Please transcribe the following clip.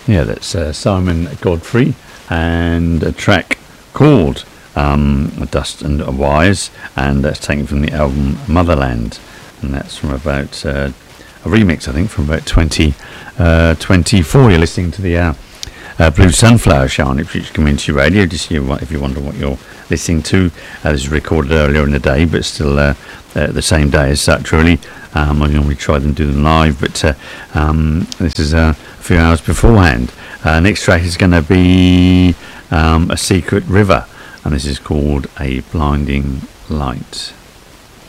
Yeah, that's Simon Godfrey and a track called Dust and Wires, and that's taken from the album Motherland, and that's from about a remix, I think, from about 2024. You're listening to the Blue Sunflower Show on Ipswich Community Radio. Just if you wonder what you're listening to, this was recorded earlier in the day, but still the same day as such, really. I normally try and do them live, but this is a few hours beforehand. Next track is going to be A Secret River, and this is called A Blinding Light.